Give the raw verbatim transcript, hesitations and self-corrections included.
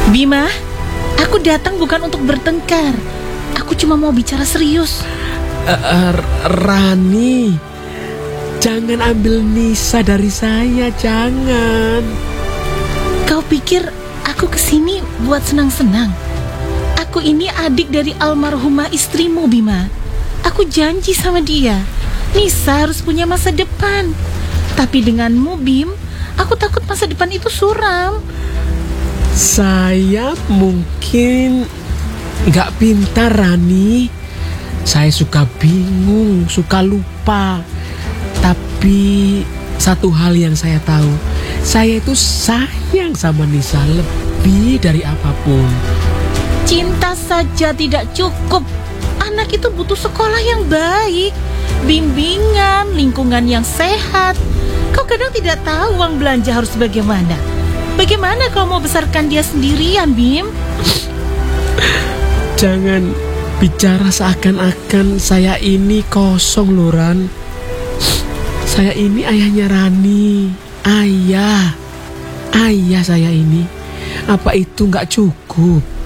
Bima, aku datang bukan untuk bertengkar. Aku cuma mau bicara serius. Uh, uh, Rani, jangan ambil Nisa dari saya, jangan. Kau pikir aku kesini buat senang-senang? Aku ini adik dari almarhumah istrimu, Bima. Aku janji sama dia, Nisa harus punya masa depan. Tapi denganmu, Bim, aku takut masa depan itu suram. Saya mungkin gak pintar, Rani. Saya suka bingung, suka lupa. Tapi satu hal yang saya tahu, saya itu sayang sama Nisa lebih dari apapun. Cinta saja tidak cukup. Anak itu butuh sekolah yang baik, bimbingan, lingkungan yang sehat. Kau kadang tidak tahu uang belanja harus bagaimana. Bagaimana kau mau besarkan dia sendirian, Bim? Jangan bicara seakan-akan saya ini kosong, Loran. Saya ini ayahnya Rani. Ayah. Ayah saya ini. Apa itu gak cukup?